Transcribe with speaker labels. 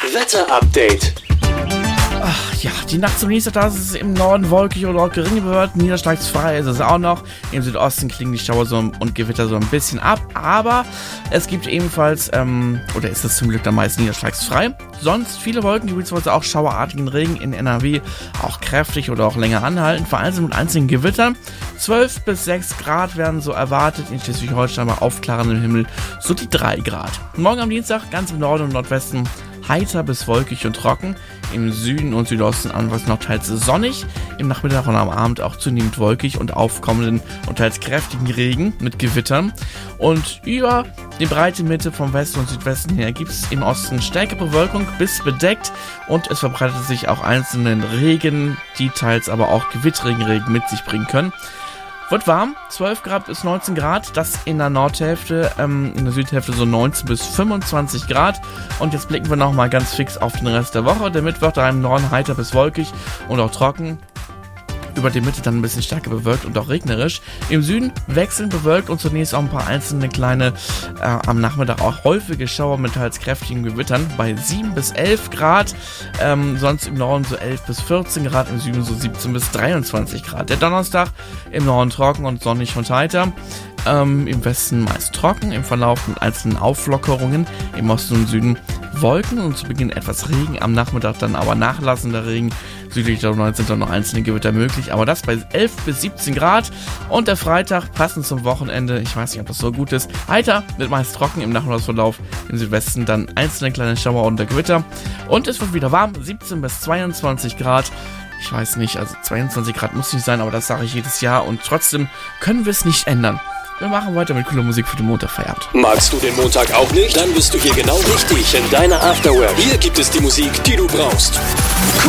Speaker 1: Wetter-Update.
Speaker 2: Ja, die Nacht zum Dienstag, ist es im Norden wolkig oder auch geringe Bewölkung, niederschlagsfrei ist es auch noch. Im Südosten klingen die Schauer und Gewitter so ein bisschen ab, aber es gibt ebenfalls, oder ist es zum Glück dann meist niederschlagsfrei. Sonst viele Wolken, beziehungsweise auch schauerartigen Regen in NRW, auch kräftig oder auch länger anhalten, vereinzelt mit einzelnen Gewittern. 12 bis 6 Grad werden so erwartet, in Schleswig-Holstein bei aufklarendem Himmel so die 3 Grad. Morgen am Dienstag ganz im Norden und Nordwesten heiter bis wolkig und trocken, im Süden und Südosten anfangs noch teils sonnig, im Nachmittag und am Abend auch zunehmend wolkig und aufkommenden und teils kräftigen Regen mit Gewittern. Und über die breite Mitte vom Westen und Südwesten her gibt es im Osten stärkere Bewölkung bis bedeckt und es verbreitet sich auch einzelnen Regen, die teils aber auch gewitterigen Regen mit sich bringen können. Wird warm, 12 Grad bis 19 Grad, das in der Nordhälfte, in der Südhälfte so 19 bis 25 Grad. Und jetzt blicken wir nochmal ganz fix auf den Rest der Woche. Der Mittwoch da im Norden heiter bis wolkig und auch trocken. Über die Mitte dann ein bisschen stärker bewölkt und auch regnerisch. Im Süden wechselnd bewölkt und zunächst auch ein paar einzelne kleine, am Nachmittag auch häufige Schauer mit teils kräftigen Gewittern bei 7 bis 11 Grad. Sonst im Norden so 11 bis 14 Grad, im Süden so 17 bis 23 Grad. Der Donnerstag im Norden trocken und sonnig und heiter. Im Westen meist trocken, im Verlauf mit einzelnen Auflockerungen, im Osten und Süden Wolken und zu Beginn etwas Regen, am Nachmittag dann aber nachlassender Regen, südlich der 19 dann noch einzelne Gewitter möglich, aber das bei 11 bis 17 Grad und der Freitag passend zum Wochenende, ich weiß nicht, ob das so gut ist, heiter, wird meist trocken, im Nachmittagsverlauf im Südwesten dann einzelne kleine Schauer und Gewitter und es wird wieder warm, 17 bis 22 Grad. Ich weiß nicht, also 22 Grad muss nicht sein, aber das sage ich jedes Jahr und trotzdem können wir es nicht ändern. Wir machen weiter mit cooler Musik für den Montagfeierabend.
Speaker 1: Magst du den Montag auch nicht? Dann bist du hier genau richtig in deiner Afterwork. Hier gibt es die Musik, die du brauchst.